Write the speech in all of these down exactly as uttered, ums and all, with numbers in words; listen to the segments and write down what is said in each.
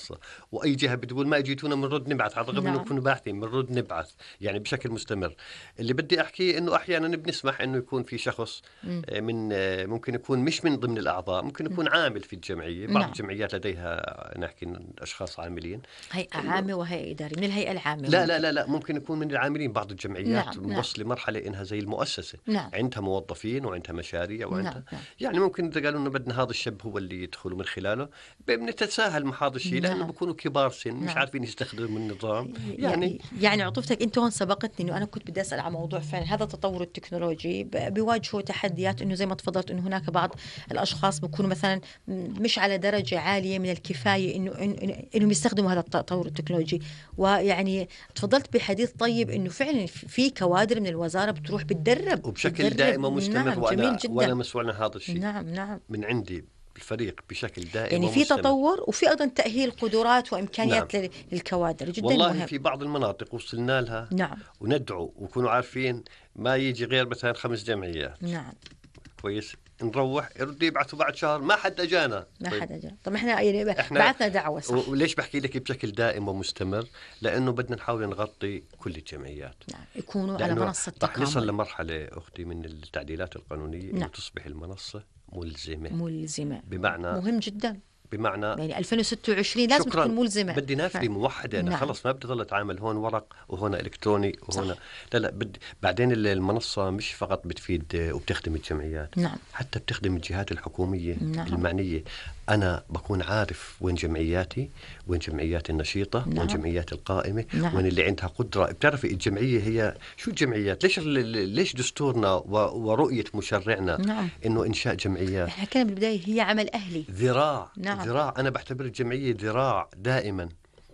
الخاصة، وأي جهة بتقول ما اجيتونا بنرد نبعث، على الرغم نعم. إنه كنا باعثين بنرد نبعث يعني بشكل مستمر. اللي بدي أحكيه إنه أحيانا بنسمح إنه يكون في شخص مم. آه، من آه، ممكن يكون مش من ضمن الأعضاء، ممكن يكون عامل في الجمعية. بعض نعم. الجمعيات لديها نحكي إن أشخاص عاملين. هيئة إنه عامة وهيئة إدارية، من الهيئة العامة لا ممكن. لا لا لا ممكن يكون من العاملين. بعض الجمعيات نعم. نعم. موصل لمرحلة إنها زي المؤسسة، نعم. عندها موظفين وعندها مشاريع وعندها نعم. نعم. يعني ممكن إذا قالوا إنه بدنا هذا الشاب هو اللي يدخلوا من خلاله، بنتساهل مع هذا الشيء لأنه نعم. بيكونوا كبار سن مش نعم. عارفين يستخدموا النظام يعني. يعني يعني عطوفتك انت هون سبقتني انه انا كنت بدي اسال عن موضوع فعلا هذا التطور التكنولوجي ب- بيواجهه تحديات، انه زي ما تفضلت انه هناك بعض الاشخاص بيكونوا مثلا مش على درجه عاليه من الكفايه انه إنه- انهم يستخدموا هذا التطور التكنولوجي. ويعني تفضلت بحديث طيب انه فعلا في كوادر من الوزاره بتروح بتدرب وبشكل بتدرب. دائم ومستمر. نعم. وأنا جميل جدا. وأنا مسؤول عن هذا الشيء. نعم. نعم. من عندي الفريق بشكل دائم يعني في ومستمر. تطور وفي ايضا تاهيل قدرات وامكانيات نعم. لل- للكوادر جدا والله مهم. في بعض المناطق وصلنا لها. نعم. وندعو وكونوا عارفين ما يجي غير مثلا خمس جمعيات. نعم. كويس. نروح يرد يبعثوا بعد شهر ما حد اجانا. ما طيب. حدا جاء. طب احنا يعني إحنا بعثنا دعوة صح. وليش بحكي لك بشكل دائم ومستمر؟ لأنه بدنا نحاول نغطي كل الجمعيات. نعم. يكونوا على لأنه منصة رح نصل تكامل لمرحلة أختي من التعديلات القانونية إنه نعم. تصبح المنصة ملزمة. ملزمة. بمعنى مهم جدا. بمعنى يعني ألفين وستة وعشرين لازم شكراً. تكون ملزمة. بدي نافذة موحدة. أنا نعم. خلص ما بدي ضل أتعامل هون ورق وهنا إلكتروني وهنا صح. لا لا بدي. بعدين المنصة مش فقط بتفيد وبتخدم الجمعيات، نعم. حتى بتخدم الجهات الحكومية نعم. المعنية. أنا بكون عارف وين جمعياتي، وين جمعياتي النشيطة، نعم. وين جمعياتي القائمة، نعم. وين اللي عندها قدرة. بتعرفي الجمعية هي شو الجمعيات؟ ليش ليش دستورنا ورؤية مشرعنا نعم. إنه إنشاء جمعيات احنا كنا بالبداية هي عمل أهلي. ذراع. نعم. ذراع. أنا بعتبر الجمعية ذراع دائما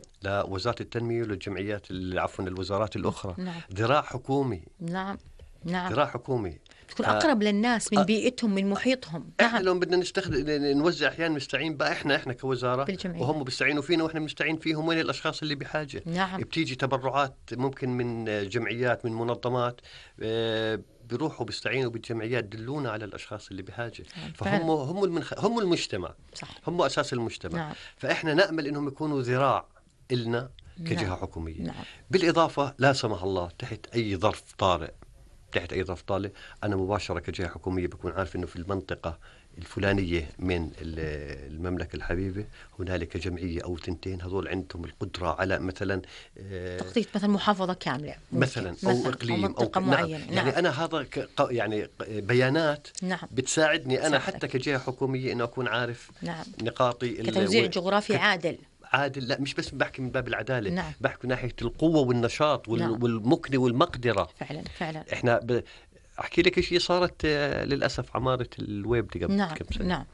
لوزارة التنمية وللجمعيات عفوا الوزارات الأخرى. نعم. ذراع حكومي. نعم. نعم. ذراع حكومي تكون ف... أقرب للناس من أ... بيئتهم من محيطهم. احنا نعم. لو بدنا نستخدم نوزع احيانا نستعين بقى احنا احنا كوزاره بالجمعية. وهم بيستعينوا فينا واحنا بنستعين فيهم. وين الاشخاص اللي بحاجه؟ نعم. بتيجي تبرعات ممكن من جمعيات من منظمات اه بيروحوا بيستعينوا بالجمعيات دلونا على الاشخاص اللي بحاجه. نعم. فهم هم المنخ... هم المجتمع. صح. هم اساس المجتمع. نعم. فاحنا نامل انهم يكونوا ذراع إلنا كجهه نعم. حكوميه. نعم. بالاضافه لا سمح الله تحت اي ظرف طارئ تحت أي ظرف طارئ أنا مباشرة كجهة حكومية بكون عارف إنه في المنطقة الفلانية من المملكة الحبيبة هنالك جمعية أو تنتين هذول عندهم القدرة على مثلا تغطية مثلا محافظة كاملة مثلا أو مثلاً إقليم أو منطقة أو معينة. نعم. نعم. يعني أنا هذا يعني بيانات نعم. بتساعدني أنا ساعدك. حتى كجهة حكومية إنه أكون عارف نعم. نقاطي كتوزيع جغرافي عادل. عادل. لا مش بس بحكي من باب العدالة. نعم. بحكي ناحية القوة والنشاط وال... نعم. والمكن والمقدرة. فعلا فعلا. إحنا ب... أحكي لك شيء صارت للأسف عمارة الويب دي قبل نعم. كم سنة. نعم.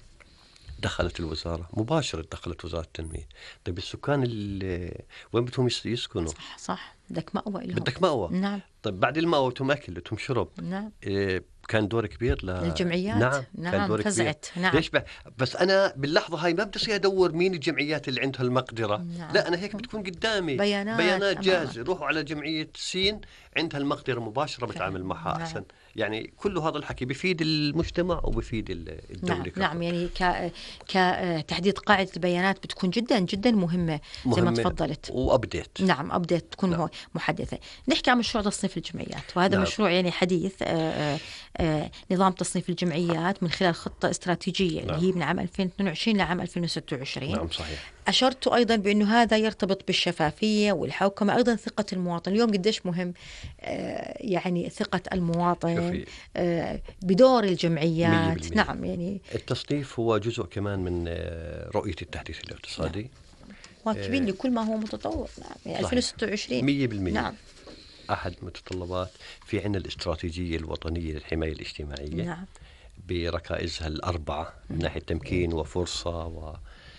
دخلت الوزارة مباشرة دخلت وزارة التنمية. طيب السكان اللي وين بدهم يسكنوا؟ صح صح. بدك مأوى لهم. بدك مأوى. نعم. طيب بعد المأوى بدهم أكل بدهم شرب. نعم. إيه كان دور كبير ل... للجمعيات. نعم. نعم. كان دور فزعت. كبير. نعم. ليش ب... بس أنا باللحظة هاي ما بدي أصير أدور مين الجمعيات اللي عندها المقدرة. نعم. لا أنا هيك بتكون قدامي بيانات, بيانات جاهزة. روحوا على جمعية سين عندها المقدرة مباشرة بتعامل معها. نعم. أحسن. يعني كل هذا الحكي بيفيد المجتمع وبيفيد الدولة. نعم. نعم يعني ك كتحديد قاعدة البيانات بتكون جدا جدا مهمة, مهمة زي ما تفضلت. وأبديت. نعم أبديت تكون نعم. محدثة. نحكي عن مشروع تصنيف الجمعيات وهذا نعم. مشروع يعني حديث آآ آآ نظام تصنيف الجمعيات من خلال خطة استراتيجية نعم. اللي هي من عام ألفين واثنين وعشرين لعام ألفين وستة وعشرين. نعم صحيح. أشرت أيضا بأنه هذا يرتبط بالشفافية والحوكمة أيضا ثقة المواطن. اليوم قديش مهم يعني ثقة المواطن بدور الجمعيات. نعم يعني التصنيف هو جزء كمان من رؤية التحديث الاقتصادي. نعم. واكبين آه لكل ما هو متطور. نعم يعني ألفين وستة وعشرين مية بالمية. نعم. أحد متطلبات في عنا الاستراتيجية الوطنية للحماية الاجتماعية. نعم. بركائزها الأربعة من ناحية تمكين وفرصة و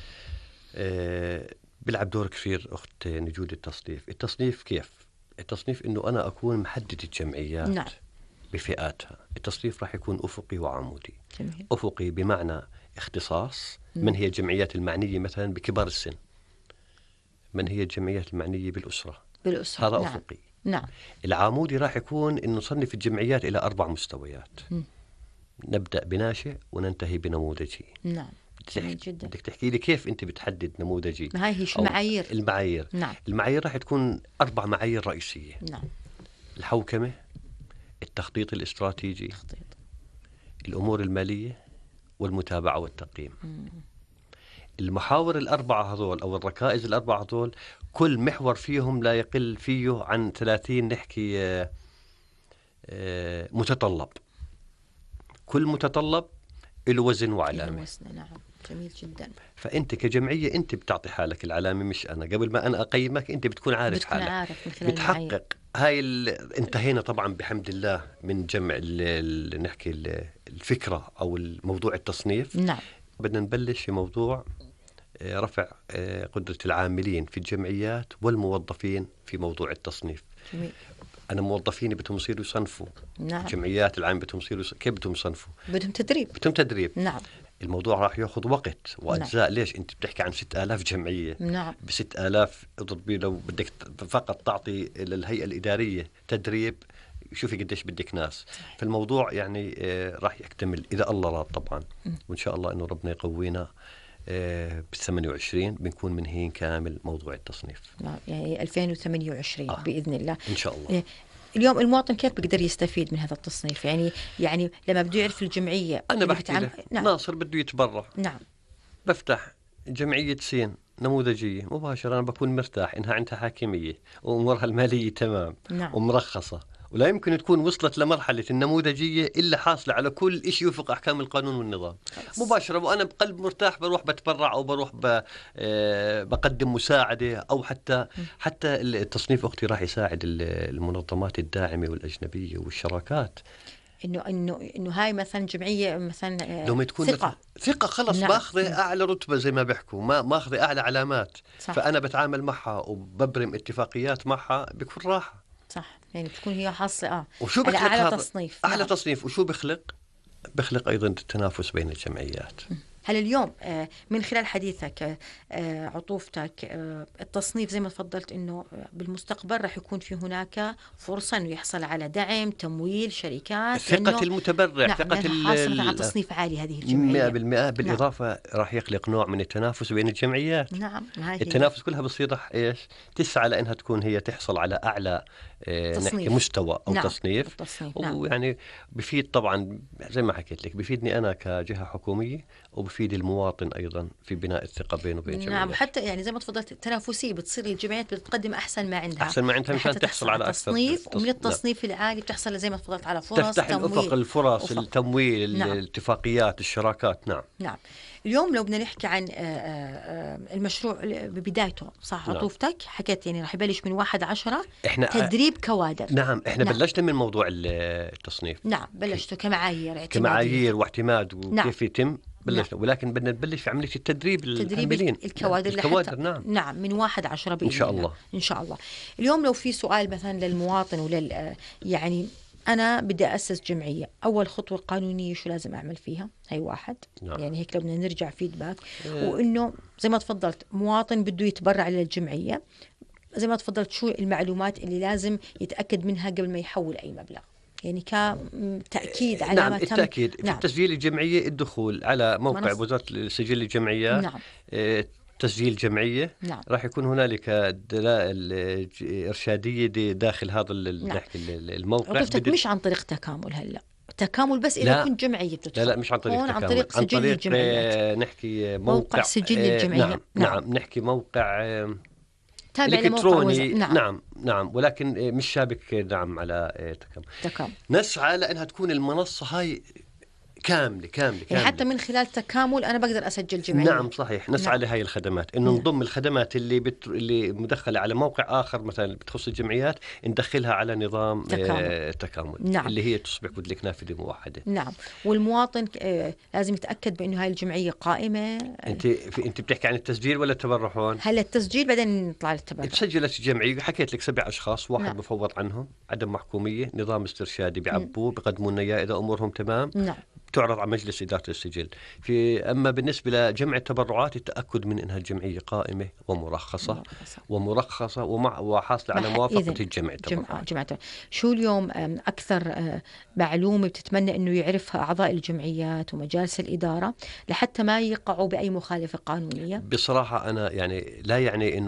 آه بلعب دور كثير أخت نجود التصنيف. التصنيف كيف؟ التصنيف إنه أنا أكون محدد الجمعيات نعم. بفئاتها. التصنيف راح يكون أفقي وعمودي. جميل. أفقي بمعنى اختصاص من هي الجمعيات المعنية مثلا بكبار السن، من هي الجمعيات المعنية بالأسرة, بالأسرة. هذا نعم. أفقي. نعم. العمودي راح يكون إنه نصنف الجمعيات إلى أربع مستويات. م. نبدأ بناشئ وننتهي بنموذجي. نعم. جميل جدا. بدك تحكي لي كيف أنت بتحدد نموذجي. ما هاي هي شو أو المعايير؟ المعايير. نعم. المعايير راح تكون أربع معايير رئيسية. نعم. الحوكمة، التخطيط الاستراتيجي، تخطيط. الأمور المالية، والمتابعة والتقييم. مم. المحاور الأربعة هذول أو الركائز الأربعة هذول كل محور فيهم لا يقل فيه عن ثلاثين نحكي آه، آه، متطلب. كل متطلب له وزن وعلامة. وزن. نعم. جميل جدا. فأنت كجمعية أنت بتعطي حالك العلامة مش أنا. قبل ما أنا أقيمك أنت بتكون عارف بتكون حالك. عارف من خلال بتحقق المعايير. هاي ال... انتهينا طبعا بحمد الله من جمع ال... ال... نحكي ال... الفكرة أو الموضوع التصنيف. نعم. بدنا نبلش في موضوع آه، رفع آه، قدرة العاملين في الجمعيات والموظفين في موضوع التصنيف. جميل. أنا موظفيني بدهم يصيروا يصنفوا. نعم. الجمعيات العام بدهم يصيروا يص... كيف بدهم يصنفوا؟ بدهم تدريب. بدهم تدريب. نعم. الموضوع راح يأخذ وقت وأجزاء. نعم. ليش أنت بتحكي عن ستة آلاف جمعية؟ نعم. بستة آلاف اضربي لو بدك فقط تعطي للهيئة الإدارية تدريب، شوفي قديش بدك ناس. فالموضوع يعني آه راح يكتمل إذا الله راد طبعا. م. وإن شاء الله إنه ربنا يقوينا آه بالثمانية وعشرين بنكون منهين كامل موضوع التصنيف. نعم. يعني ألفين وثمانية وعشرين آه. بإذن الله إن شاء الله. اليوم المواطن كيف بيقدر يستفيد من هذا التصنيف؟ يعني يعني لما بده يعرف الجمعية أنا بحكي له نعم. ناصر بده يتبرع. نعم. بفتح جمعية سين نموذجية مباشرة، أنا بكون مرتاح إنها عندها حاكمية وأمورها المالية تمام. نعم. ومرخصة، ولا يمكن تكون وصلت لمرحلة النموذجية إلا حاصلة على كل إشي يوفق أحكام القانون والنظام. خلص. مباشرة وأنا بقلب مرتاح بروح بتبرع أو بروح ب... آه بقدم مساعدة أو حتى م. حتى التصنيف أختي راح يساعد المنظمات الداعمة والأجنبية والشراكات. انه انه انه هاي مثلا جمعيه مثلا دوما تكون ثقه ثقه خلص. نعم. باخذ اعلى رتبه زي ما بيحكوا، ما ماخذ اعلى علامات. صح. فانا بتعامل معها وببرم اتفاقيات معها بكون راحه. صح. يعني بتكون هي حاصله اه وشو على اعلى تصنيف. اعلى نعم. تصنيف. وشو بخلق بخلق ايضا التنافس بين الجمعيات. هل اليوم من خلال حديثك عطوفتك التصنيف زي ما تفضلت انه بالمستقبل راح يكون في هناك فرصه انه يحصل على دعم تمويل شركات، ثقة المتبرع. نعم ثقة حاصلة على تصنيف عالي هذه الجمعية مئة بالمئة. بالإضافة نعم. راح يخلق نوع من التنافس بين الجمعيات. نعم. التنافس كلها بصير راح ايش تسعى لانها تكون هي تحصل على اعلى نحكي مستوى او نعم. تصنيف. نعم. ويعني بفيد طبعا زي ما حكيت لك، بفيدني انا كجهة حكومية وبفيد المواطن ايضا في بناء الثقة بينه وبين الجمعيات. نعم. حتى يعني زي ما تفضلت تنافسية بتصير الجمعيات بتقدم احسن ما عندها احسن ما عندها مشان تحصل على تصنيف. أكثر ومن التصنيف نعم. العالي بتحصل زي ما تفضلت على فرص تفتح تمويل. الافق، الفرص أفق. التمويل. نعم. الاتفاقيات، الشراكات. نعم. نعم. اليوم لو بدنا نحكي عن المشروع ببدايته صح. عطوفتك نعم. حكيت يعني راح يبلش من واحد عشرة احنا تدريب كوادر. نعم. احنا نعم. بلشنا من موضوع التصنيف. نعم. بلشتوا كمعايير كمعايير واعتماد وكيف نعم. يتم بلشنا. نعم. ولكن بدنا نبلش في عملية التدريب العاملين الكوادر. نعم. الكوادر نعم. نعم من واحد عشرة بإذن إن شاء الله. إن شاء الله. اليوم لو في سؤال مثلا للمواطن ولل يعني أنا بدي أسس جمعية، أول خطوة قانونية شو لازم أعمل فيها؟ هي واحد. نعم. يعني هيك لو بدنا نرجع فيدباك إيه. وإنه زي ما تفضلت مواطن بده يتبرع للجمعية، زي ما تفضلت شو المعلومات اللي لازم يتأكد منها قبل ما يحول أي مبلغ؟ يعني كتأكيد على نعم. ما تم. التأكيد نعم. في تسجيل الجمعية الدخول على موقع منص... وزارة سجل الجمعيات. نعم. اه تسجيل جمعية. نعم. راح يكون هنالك دلائل إرشادية داخل هذا نعم. الموقع. بدل... مش عن طريق تكامل هلا تكامل بس إذا كنت جمعية بتدخل. لا لا مش عن طريق تكامل. عن طريق سجل عن طريق الجمعيات. نحكي موقع, موقع سجل الجمعية. نعم. نعم. نعم نحكي موقع تابع إلكتروني. نعم. نعم نعم ولكن مش شابك نعم على تكامل. تكامل. نسعى لأنها تكون المنصة هاي كاملة كاملة يعني حتى من خلال تكامل أنا بقدر أسجل جمعية. نعم صحيح. نسعى نعم. لهاي الخدمات إنه نعم. نضم الخدمات اللي بت... اللي مدخلة على موقع آخر مثلا بتخص الجمعيات ندخلها على نظام تكامل, آه... تكامل. نعم. اللي هي تصبح بدلك نافذة موحدة. نعم. والمواطن آه... لازم يتأكد بأنه هاي الجمعية قائمة. أنت في... أنت بتحكي عن التسجيل ولا التبرع هون؟ هلا التسجيل بعدين نطلع للتبرع. تسجلت الجمعية حكيت لك سبع أشخاص، واحد نعم. بفوض عنهم عدم محكومية، نظام استرشادي بعبوه بقدموا لنا إياه إذا أمورهم تمام. نعم. تعرض على مجلس إدارة السجل. في أما بالنسبة لجمع التبرعات التأكد من أنها الجمعية قائمة ومرخصة مرخصة. ومرخصة ومع وحاصلة على مح- موافقة إذن الجمع جمع التبرعات. جمعة شو اليوم أم، أكثر أه، معلومة بتتمنى أنه يعرفها أعضاء الجمعيات ومجالس الإدارة لحتى ما يقعوا بأي مخالفة قانونية؟ بصراحة أنا يعني لا يعني إنه